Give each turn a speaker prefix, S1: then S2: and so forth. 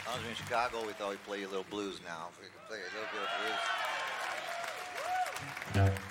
S1: I was in Chicago. We thought we'd play you a little blues now. If we could play a little bit of blues.